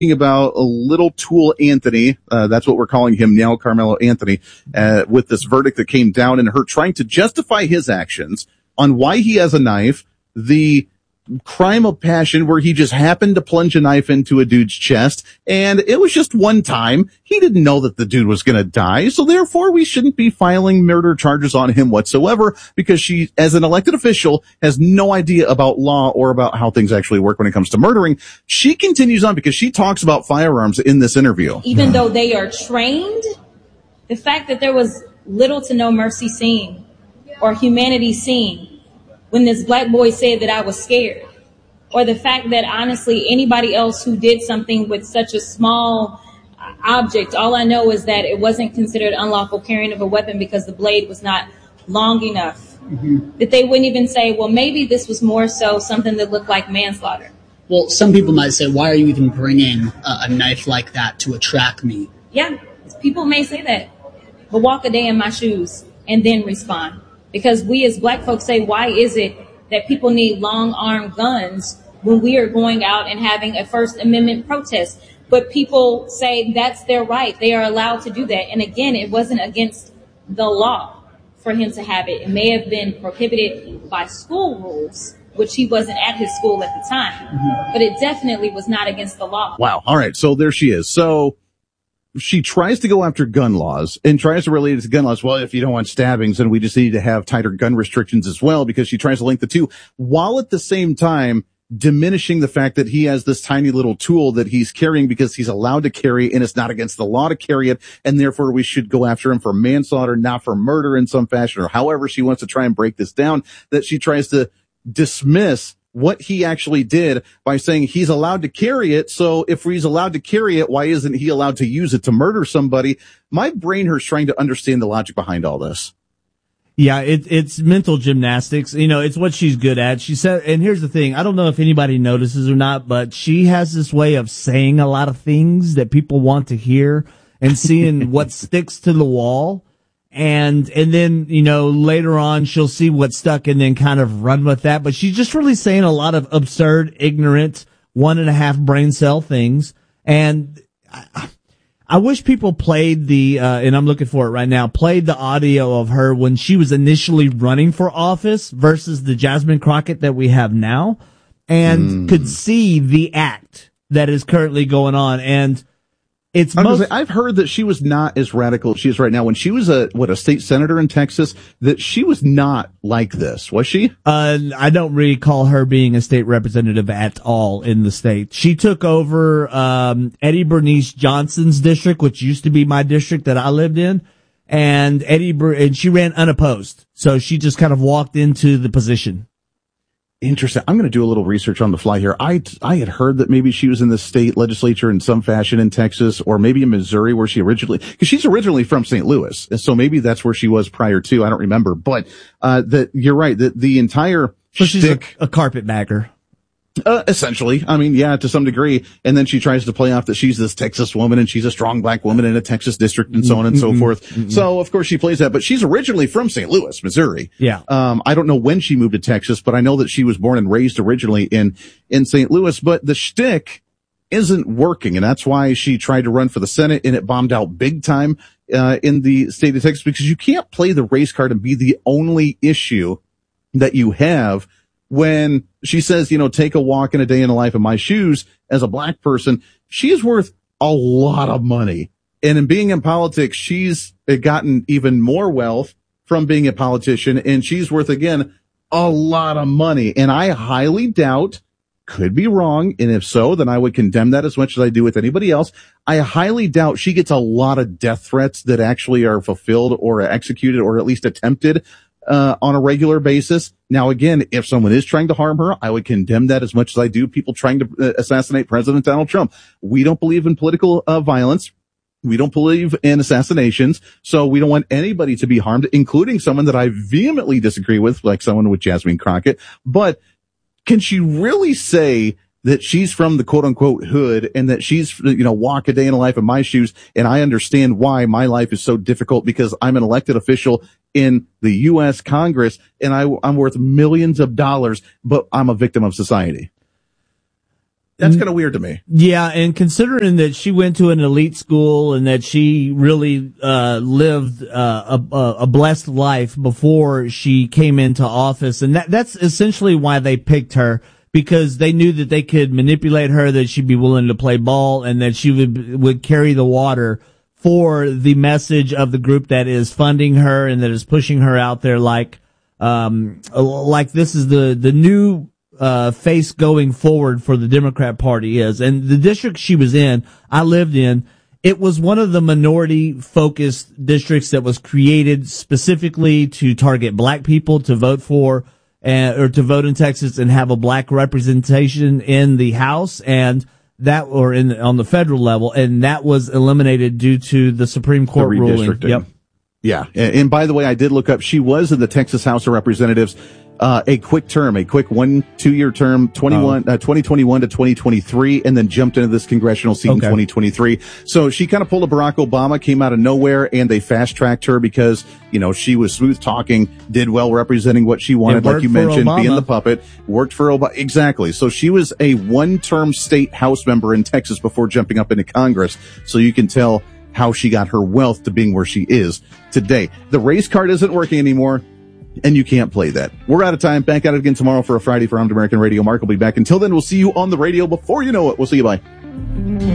about a little tool Anthony, that's what we're calling him now, Carmelo Anthony, with this verdict that came down and her trying to justify his actions on why he has a knife, the crime of passion where he just happened to plunge a knife into a dude's chest, and it was just one time. He didn't know that the dude was going to die, so therefore we shouldn't be filing murder charges on him whatsoever, because she, as an elected official, has no idea about law or about how things actually work when it comes to murdering. She continues on because she talks about firearms in this interview. Even though they are trained, the fact that there was little to no mercy seen or humanity seen when this black boy said that I was scared, or the fact that honestly anybody else who did something with such a small object, all I know is that it wasn't considered unlawful carrying of a weapon because the blade was not long enough. That they wouldn't even say, well, maybe this was more so something that looked like manslaughter. Well, some people might say, why are you even bringing a knife like that to attract me? Yeah, people may say that, but walk a day in my shoes and then respond. Because we as black folks say, why is it that people need long-armed guns when we are going out and having a First Amendment protest? But people say that's their right. They are allowed to do that. And again, it wasn't against the law for him to have it. It may have been prohibited by school rules, which he wasn't at his school at the time. But it definitely was not against the law. Wow. All right. So there she is. So she tries to go after gun laws and tries to relate it to gun laws. Well, if you don't want stabbings, then we just need to have tighter gun restrictions as well, because she tries to link the two while at the same time diminishing the fact that he has this tiny little tool that he's carrying because he's allowed to carry and it's not against the law to carry it. And therefore we should go after him for manslaughter, not for murder in some fashion, or however she wants to try and break this down, that she tries to dismiss what he actually did by saying he's allowed to carry it. So if he's allowed to carry it, why isn't he allowed to use it to murder somebody? My brain hurts trying to understand the logic behind all this. Yeah, it's mental gymnastics. You know, it's what she's good at. She said, and here's the thing, I don't know if anybody notices or not, but she has this way of saying a lot of things that people want to hear and seeing what sticks to the wall. And then, you know, later on she'll see what's stuck and then kind of run with that. But she's just really saying a lot of absurd, ignorant, 1.5 brain cell things. And I wish people played and I'm looking for it right now, played the audio of her when she was initially running for office versus the Jasmine Crockett that we have now, and could see the act that is currently going on. And I've heard that she was not as radical as she is right now. When she was a state senator in Texas, that she was not like this, was she? I don't recall her being a state representative at all in the state. She took over Eddie Bernice Johnson's district, which used to be my district that I lived in, and she ran unopposed. So she just kind of walked into the position. Interesting. I'm going to do a little research on the fly here. I had heard that maybe she was in the state legislature in some fashion in Texas, or maybe in Missouri, where because she's originally from St. Louis. So maybe that's where she was prior to. I don't remember, but, that you're right, that the entire she's a carpetbagger. Essentially. I mean, yeah, to some degree. And then she tries to play off that she's this Texas woman and she's a strong black woman in a Texas district and so on and so forth. So of course she plays that, but she's originally from St. Louis, Missouri. Yeah. I don't know when she moved to Texas, but I know that she was born and raised originally in St. Louis, but the shtick isn't working. And that's why she tried to run for the Senate and it bombed out big time, in the state of Texas, because you can't play the race card and be the only issue that you have. When she says, you know, take a walk in a day in the life of my shoes as a black person, she is worth a lot of money. And in being in politics, she's gotten even more wealth from being a politician, and she's worth, again, a lot of money. And I highly doubt, could be wrong, and if so, then I would condemn that as much as I do with anybody else. I highly doubt she gets a lot of death threats that actually are fulfilled or executed or at least attempted on a regular basis. Now, again, if someone is trying to harm her, I would condemn that as much as I do people trying to assassinate President Donald Trump. We don't believe in political violence. We don't believe in assassinations. So we don't want anybody to be harmed, including someone that I vehemently disagree with, like someone with Jasmine Crockett. But can she really say that she's from the quote unquote hood and that she's, you know, walk a day in the life of my shoes? And I understand why my life is so difficult, because I'm an elected official in the U.S. Congress and I'm worth millions of dollars, but I'm a victim of society. That's kind of weird to me. Yeah, and considering that she went to an elite school and that she really lived a blessed life before she came into office, and that's essentially why they picked her, because they knew that they could manipulate her, that she'd be willing to play ball, and that she would carry the water for the message of the group that is funding her and that is pushing her out there like this is the new face going forward for the Democrat Party is. And the district she was in, I lived in, it was one of the minority focused districts that was created specifically to target black people to vote for, or to vote in Texas and have a black representation in the House and that, or on the federal level. And that was eliminated due to the Supreme Court ruling. Yep. Yeah. And by the way, I did look up, she was in the Texas House of Representatives, a quick 1-2 year term, 2021 to 2023, and then jumped into this congressional seat in 2023. So she kind of pulled a Barack Obama, came out of nowhere, and they fast tracked her because, she was smooth talking, did well representing what she wanted, like you mentioned, being the puppet, worked for Obama. Exactly. So she was a one-term state House member in Texas before jumping up into Congress. So you can tell how she got her wealth to being where she is today. The race card isn't working anymore, and you can't play that. We're out of time. Back at it again tomorrow for a Friday for Armed American Radio. Mark will be back. Until then, we'll see you on the radio before you know it. We'll see you. Bye.